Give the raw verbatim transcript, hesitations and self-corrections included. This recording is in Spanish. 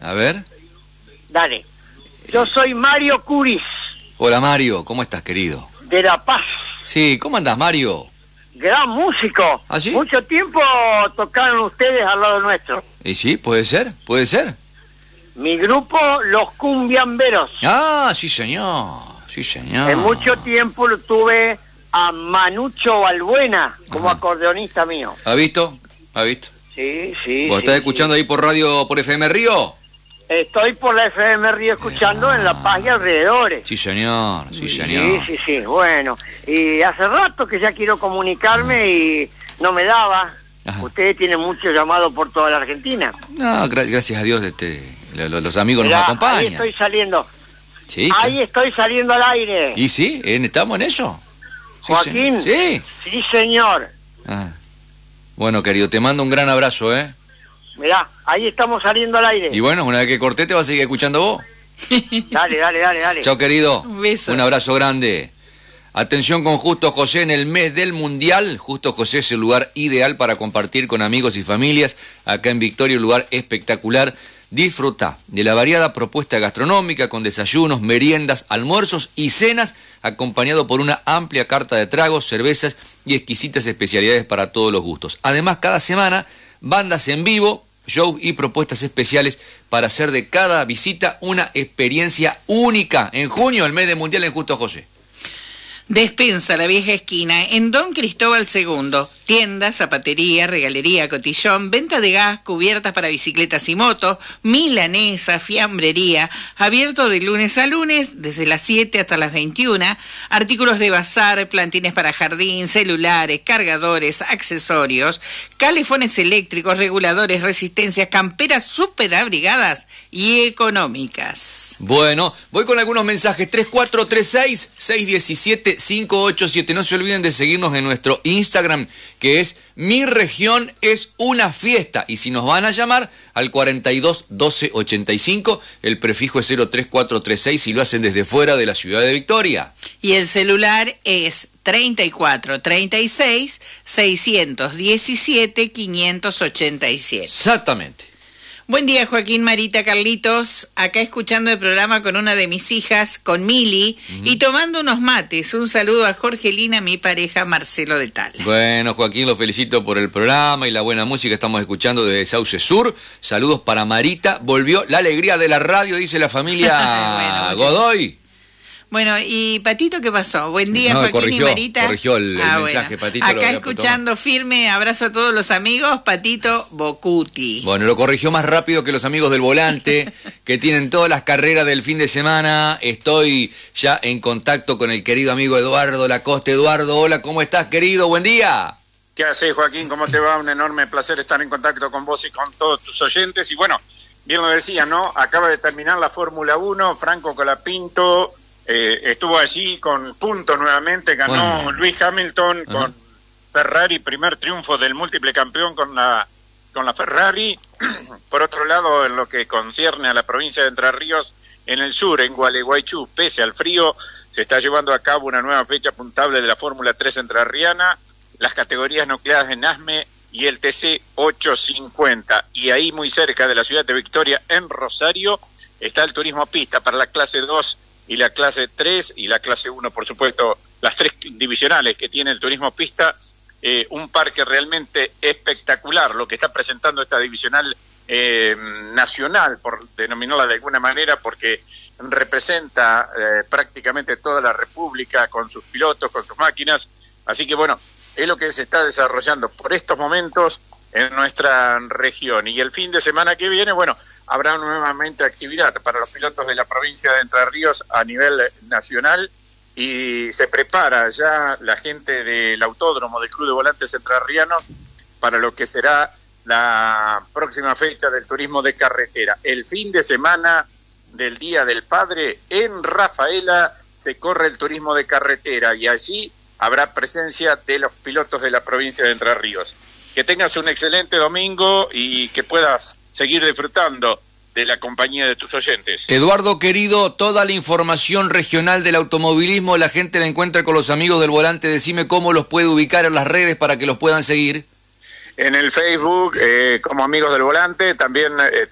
A ver. Dale. Yo soy Mario Curis. Hola Mario, ¿cómo estás, querido? De La Paz. Sí, ¿cómo andás, Mario? Gran músico. ¿Ah, sí? Mucho tiempo tocaron ustedes al lado nuestro. Y sí, puede ser, puede ser. Mi grupo, Los Cumbiamberos. Ah, sí señor, sí señor. En mucho tiempo lo tuve a Manucho Balbuena como Ajá. acordeonista mío. ¿Ha visto? ¿Ha visto? Sí, sí. ¿Vos sí, estás sí. escuchando ahí por radio, por F M Río? Estoy por la F M Río escuchando Ah. en La Paz y alrededores. Sí señor, sí señor. Sí, sí, sí, bueno. Y hace rato que ya quiero comunicarme y no me daba. Ajá. Ustedes tienen mucho llamado por toda la Argentina. No, gra- gracias a Dios este, lo- lo- los amigos Mirá, nos ahí acompañan. estoy saliendo. Sí, Ahí claro. estoy saliendo al aire. ¿Y sí? ¿En- ¿Estamos en eso? Sí, Joaquín. Sí. Sí, señor. Ah. Bueno, querido, te mando un gran abrazo, ¿eh? Mirá, ahí estamos saliendo al aire. Y bueno, una vez que corté te vas a seguir escuchando vos. Dale, dale, dale, dale. Chao, querido. Un beso. Un abrazo grande. Atención con Justo José en el mes del Mundial. Justo José es el lugar ideal para compartir con amigos y familias. Acá en Victoria, un lugar espectacular. Disfruta de la variada propuesta gastronómica con desayunos, meriendas, almuerzos y cenas, acompañado por una amplia carta de tragos, cervezas y exquisitas especialidades para todos los gustos. Además, cada semana, bandas en vivo, shows y propuestas especiales para hacer de cada visita una experiencia única. En junio, el mes del Mundial en Justo José. Despensa La Vieja Esquina, en Don Cristóbal segundo. Tienda, zapatería, regalería, cotillón, venta de gas, cubiertas para bicicletas y motos, milanesa, fiambrería, abierto de lunes a lunes, desde las siete hasta las veintiuna, artículos de bazar, plantines para jardín, celulares, cargadores, accesorios, calefones eléctricos, reguladores, resistencias, camperas súper abrigadas y económicas. Bueno, voy con algunos mensajes. tres cuatro tres seis, seis uno siete, cinco ocho siete. No se olviden de seguirnos en nuestro Instagram, que es Mi Región es una Fiesta. Y si nos van a llamar al cuarenta y dos, doce, ochenta y cinco, el prefijo es cero tres cuatro tres seis si lo hacen desde fuera de la ciudad de Victoria. Y el celular es treinta y cuatro, treinta y seis, seiscientos diecisiete, quinientos ochenta y siete. Exactamente. Buen día, Joaquín, Marita, Carlitos. Acá escuchando el programa con una de mis hijas, con Mili, uh-huh. y tomando unos mates. Un saludo a Jorgelina, mi pareja, Marcelo de Tal. Bueno, Joaquín, lo felicito por el programa y la buena música que estamos escuchando desde Sauce Sur. Saludos para Marita. Volvió la alegría de la radio, dice la familia bueno, Godoy. Bueno, ¿y Patito qué pasó? Buen día, no, Joaquín corrigió, y Marita. Corrigió el, el ah, mensaje, bueno. Patito. Acá lo escuchando firme, abrazo a todos los amigos, Patito Bocuti. Bueno, lo corrigió más rápido que los amigos del volante, que tienen todas las carreras del fin de semana. Estoy ya en contacto con el querido amigo Eduardo Lacoste. Eduardo, hola, ¿cómo estás, querido? Buen día. ¿Qué haces, Joaquín? ¿Cómo te va? Un enorme placer estar en contacto con vos y con todos tus oyentes. Y bueno, bien lo decía, ¿no? Acaba de terminar la Fórmula uno, Franco Colapinto eh, estuvo allí con puntos nuevamente, ganó bueno. Lewis Hamilton con uh-huh. Ferrari, primer triunfo del múltiple campeón con la, con la Ferrari. Por otro lado, en lo que concierne a la provincia de Entre Ríos, en el sur, en Gualeguaychú, pese al frío, se está llevando a cabo una nueva fecha puntable de la Fórmula tres entrerriana, las categorías nucleadas en ASME y el T C ochocientos cincuenta. Y ahí, muy cerca de la ciudad de Victoria, en Rosario, está el turismo pista para la clase dos y la clase tres y la clase uno, por supuesto, las tres divisionales que tiene el turismo pista. Eh, un parque realmente espectacular, lo que está presentando esta divisional eh, nacional, por denominarla de alguna manera, porque representa eh, prácticamente toda la República con sus pilotos, con sus máquinas. Así que bueno, es lo que se está desarrollando por estos momentos en nuestra región. Y el fin de semana que viene, bueno, habrá nuevamente actividad para los pilotos de la provincia de Entre Ríos a nivel nacional, y se prepara ya la gente del autódromo del Club de Volantes Entrerrianos para lo que será la próxima fecha del turismo de carretera. El fin de semana del Día del Padre, en Rafaela se corre el turismo de carretera y allí habrá presencia de los pilotos de la provincia de Entre Ríos. Que tengas un excelente domingo y que puedas seguir disfrutando de la compañía de tus oyentes. Eduardo, querido, toda la información regional del automovilismo la gente la encuentra con los amigos del volante. Decime cómo los puede ubicar en las redes para que los puedan seguir. En el Facebook, eh, como Amigos del Volante, también eh,